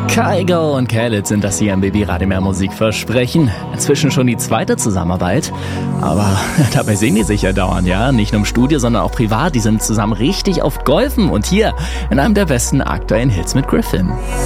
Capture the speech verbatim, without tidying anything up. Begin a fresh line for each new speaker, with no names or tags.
Kygo und Khaled sind das hier im Baby Radio Mehr Musik versprechen. Inzwischen schon die zweite Zusammenarbeit. Aber dabei sehen die sich ja dauernd, ja. Nicht nur im Studio, sondern auch privat. Die sind zusammen richtig oft golfen. Und hier in einem der besten aktuellen Hits mit Griffin.